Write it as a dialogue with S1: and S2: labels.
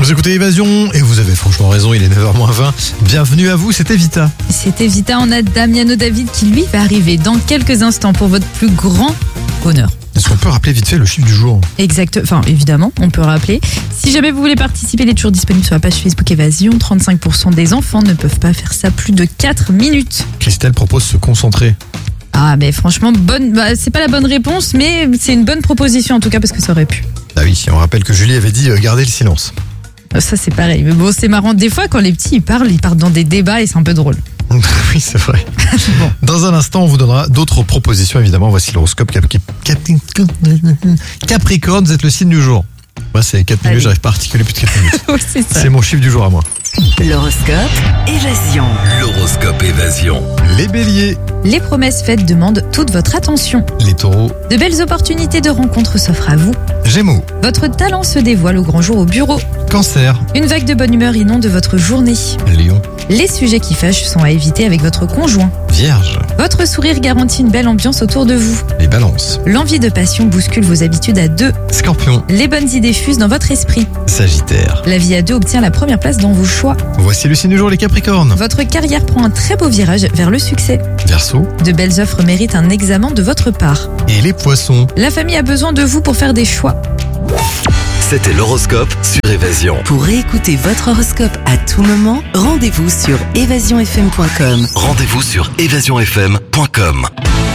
S1: Vous écoutez Évasion et vous avez franchement raison, il est 9h-20. Bienvenue à vous, c'était Vita.
S2: C'était Vita, on a Damiano David qui lui va arriver dans quelques instants pour votre plus grand bonheur.
S1: Est-ce qu'on peut rappeler vite fait le chiffre du jour ?
S2: Exact, enfin évidemment, on peut rappeler. Si jamais vous voulez participer, il est toujours disponible sur la page Facebook Évasion. 35% des enfants ne peuvent pas faire ça plus de 4 minutes.
S1: Christelle propose se concentrer.
S2: Ah mais franchement, c'est pas la bonne réponse, mais c'est une bonne proposition en tout cas parce que ça aurait pu.
S1: Ah oui, on rappelle que Julie avait dit garder le silence.
S2: Ça c'est pareil, mais bon c'est marrant. Des fois quand les petits ils partent dans des débats et c'est un peu drôle.
S1: Oui, c'est vrai.
S2: Bon.
S1: Dans un instant, on vous donnera d'autres propositions, évidemment. Voici l'horoscope Capricorne, vous êtes le signe du jour. Moi, c'est 4 minutes, j'arrive pas à articuler plus de 4 minutes.
S2: Oui, c'est ça.
S1: C'est mon chiffre du jour à moi.
S3: L'horoscope Évasion.
S4: L'horoscope Évasion.
S1: Les béliers,
S2: Les promesses faites demandent toute votre attention.
S1: les taureaux,
S2: De belles opportunités de rencontres s'offrent à vous.
S1: gémeaux,
S2: Votre talent se dévoile au grand jour au bureau.
S1: cancer,
S2: Une vague de bonne humeur inonde votre journée.
S1: lion,
S2: Les sujets qui fâchent sont à éviter avec votre conjoint.
S1: vierge,
S2: Votre sourire garantit une belle ambiance autour de vous.
S1: les balances,
S2: L'envie de passion bouscule vos habitudes à deux.
S1: scorpion,
S2: Les bonnes idées fusent dans votre esprit.
S1: sagittaire.
S2: La vie à deux obtient la première place dans vos choix.
S1: Voici le signe du jour, les capricornes.
S2: Votre carrière prend un très beau virage vers le succès.
S1: Verseau
S2: De belles offres méritent un examen de votre part.
S1: et les poissons.
S2: La famille a besoin de vous pour faire des choix.
S4: C'était l'horoscope sur Évasion.
S3: Pour réécouter votre horoscope à tout moment, rendez-vous sur évasionfm.com.
S4: Rendez-vous sur évasionfm.com.